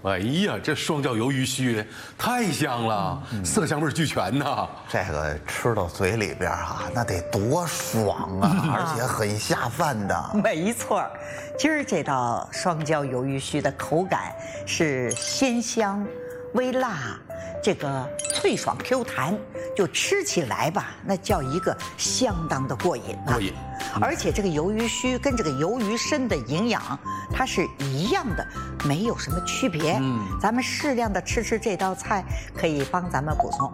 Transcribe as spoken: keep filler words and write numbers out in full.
哎呀，这双椒鱿鱼须太香了，嗯、色香味俱全呐。 这个吃到嘴里边啊，那得多爽啊，嗯、而且很下饭的。 没错，今儿这道双椒鱿鱼须的口感是鲜香、微辣，这个脆爽 Q 弹，就吃起来吧，那叫一个相当的过瘾啊。 过瘾。 而且这个鱿鱼须跟这个鱿鱼身的营养，它是一样的，没有什么区别。嗯，咱们适量的吃吃这道菜，可以帮咱们补充